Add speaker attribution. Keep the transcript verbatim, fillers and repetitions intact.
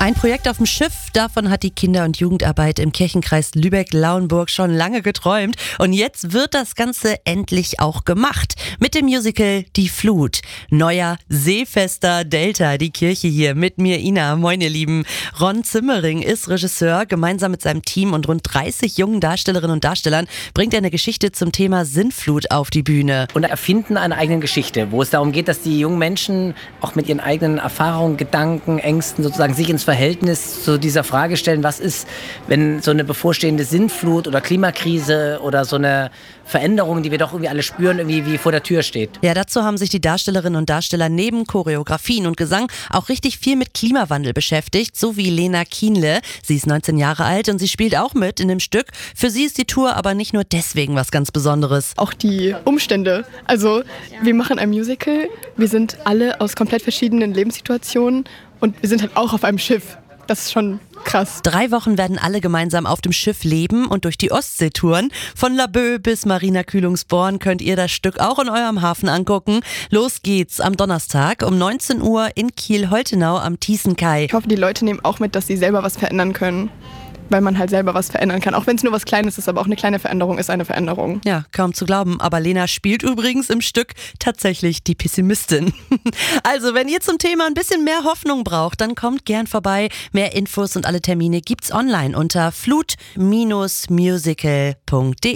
Speaker 1: Ein Projekt auf dem Schiff, davon hat die Kinder- und Jugendarbeit im Kirchenkreis Lübeck-Lauenburg schon lange geträumt. Und jetzt wird das Ganze endlich auch gemacht. Mit dem Musical Die Flut. Neuer, seefester Delta, die Kirche hier. Mit mir Ina. Moin ihr Lieben. Ron Zimmering ist Regisseur. Gemeinsam mit seinem Team und rund dreißig jungen Darstellerinnen und Darstellern bringt er eine Geschichte zum Thema Sintflut auf die Bühne.
Speaker 2: Und erfinden eine eigene Geschichte, wo es darum geht, dass die jungen Menschen auch mit ihren eigenen Erfahrungen, Gedanken, Ängsten sozusagen sich ins Verhältnis zu dieser Frage stellen, was ist, wenn so eine bevorstehende Sintflut oder Klimakrise oder so eine Veränderung, die wir doch irgendwie alle spüren, irgendwie wie vor der Tür steht.
Speaker 1: Ja, dazu haben sich die Darstellerinnen und Darsteller neben Choreografien und Gesang auch richtig viel mit Klimawandel beschäftigt, so wie Lena Kienle. Sie ist neunzehn Jahre alt und sie spielt auch mit in dem Stück. Für sie ist die Tour aber nicht nur deswegen was ganz Besonderes.
Speaker 3: Auch die Umstände. Also wir machen ein Musical, wir sind alle aus komplett verschiedenen Lebenssituationen und wir sind halt auch auf einem Schiff. Das ist schon krass.
Speaker 1: Drei Wochen werden alle gemeinsam auf dem Schiff leben und durch die Ostsee touren. Von Laboe bis Marina Kühlungsborn könnt ihr das Stück auch in eurem Hafen angucken. Los geht's am Donnerstag um neunzehn Uhr in Kiel-Holtenau am Thiessen-Kai.
Speaker 3: Ich hoffe, die Leute nehmen auch mit, dass sie selber was verändern können. Weil man halt selber was verändern kann. Auch wenn es nur was Kleines ist, aber auch eine kleine Veränderung ist eine Veränderung.
Speaker 1: Ja, kaum zu glauben. Aber Lena spielt übrigens im Stück tatsächlich die Pessimistin. Also, wenn ihr zum Thema ein bisschen mehr Hoffnung braucht, dann kommt gern vorbei. Mehr Infos und alle Termine gibt's online unter flut Bindestrich musical punkt de.